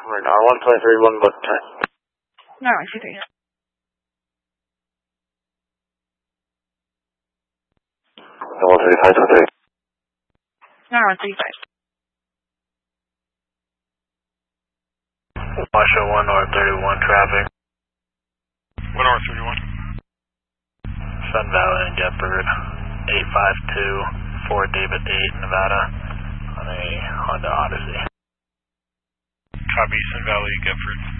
Radar 123, 1 book time. No, I see these. 13523. No, 135. Washoe 1 North 31 traffic. 1 North 31. Sun Valley and Gepford. 852 Fort David 8, Nevada. On a Honda Odyssey. Copy, Sun Valley, Gepford.